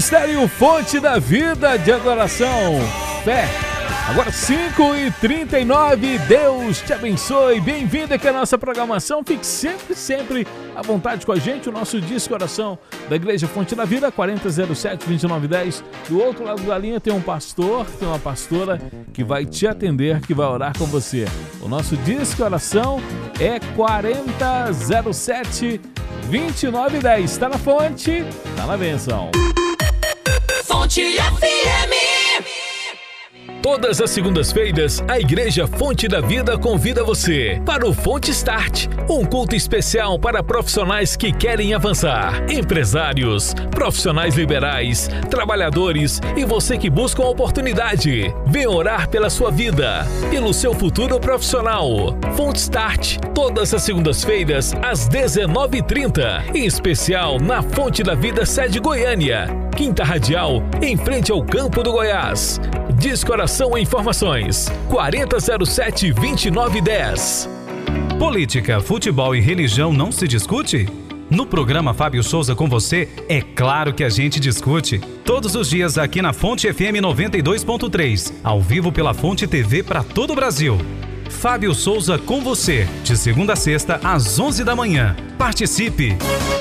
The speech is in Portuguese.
Ministério Fonte da Vida de Adoração, Fé. Agora 5h39, Deus te abençoe, bem-vindo aqui à nossa programação, fique sempre à vontade com a gente, o nosso disco oração da Igreja Fonte da Vida, 4007-2910, do outro lado da linha tem um pastor, tem uma pastora que vai te atender, que vai orar com você. O nosso disco oração é 4007-2910, está na fonte, está na bênção. Fonte FM. Todas as segundas-feiras, a Igreja Fonte da Vida convida você para o Fonte Start, um culto especial para profissionais que querem avançar, empresários, profissionais liberais, trabalhadores e você que busca uma oportunidade. Vem orar pela sua vida, pelo seu futuro profissional. Fonte Start, todas as segundas-feiras, às 19h30, em especial na Fonte da Vida, sede Goiânia, Quinta Radial, em frente ao Campo do Goiás. Disco Oração e Informações, 4007-2910. Política, futebol e religião não se discute? No programa Fábio Souza com você, é claro que a gente discute. Todos os dias aqui na Fonte FM 92.3, ao vivo pela Fonte TV para todo o Brasil. Fábio Souza com você, de segunda a sexta às 11 da manhã. Participe!